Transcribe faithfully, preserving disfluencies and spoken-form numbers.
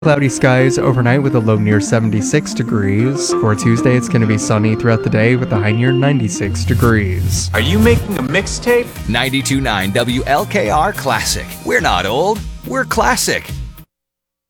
Cloudy skies overnight with a low near seventy-six degrees. For Tuesday, it's going to be sunny throughout the day with a high near ninety-six degrees. Are you making a mixtape? ninety-two point nine W L K R Classic. We're not old, we're classic.